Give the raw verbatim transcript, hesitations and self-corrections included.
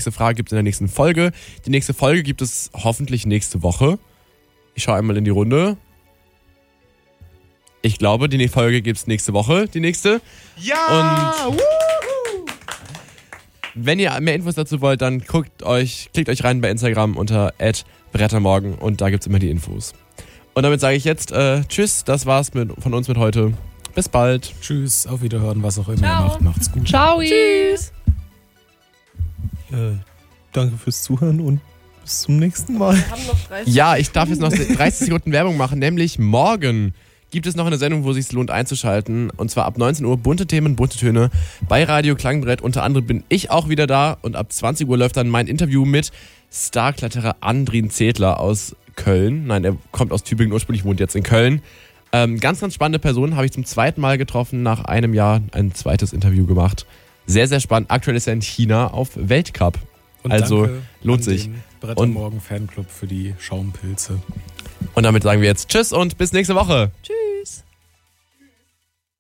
nächste Frage gibt es in der nächsten Folge. Die nächste Folge gibt es hoffentlich nächste Woche. Ich schaue einmal in die Runde. Ich glaube, die Folge gibt es nächste Woche, die nächste. Ja! Und Wuhu! wenn ihr mehr Infos dazu wollt, dann guckt euch, klickt euch rein bei Instagram unter at brettermorgen und da gibt es immer die Infos. Und damit sage ich jetzt äh, tschüss, das war's mit, von uns mit heute. Bis bald. Tschüss, auf Wiederhören, was auch immer Ciao. ihr macht. Macht's gut. Ciao. Tschüss. Äh, danke fürs Zuhören und bis zum nächsten Mal. Wir haben noch dreißig Ja, ich darf jetzt noch dreißig Sekunden Werbung machen, nämlich morgen gibt es noch eine Sendung, wo es sich lohnt einzuschalten. Und zwar ab neunzehn Uhr bunte Themen, bunte Töne bei Radio Klangbrett. Unter anderem bin ich auch wieder da und ab zwanzig Uhr läuft dann mein Interview mit Starkletterer Andrin Zedler aus Köln. Nein, er kommt aus Tübingen, ursprünglich wohnt jetzt in Köln. Ähm, ganz, ganz spannende Person, habe ich zum zweiten Mal getroffen, nach einem Jahr ein zweites Interview gemacht. Sehr, sehr spannend. Aktuell ist er in China auf Weltcup. Und Also danke lohnt an sich. den Brettermorgen Fanclub für die Schaumpilze. Und damit sagen wir jetzt tschüss und bis nächste Woche. Tschüss.